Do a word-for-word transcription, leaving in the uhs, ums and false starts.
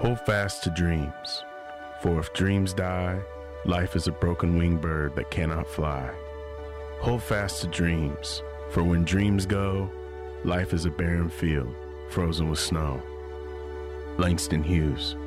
Hold fast to dreams, for if dreams die, life is a broken winged bird that cannot fly. Hold fast to dreams, for when dreams go, life is a barren field frozen with snow. Langston Hughes.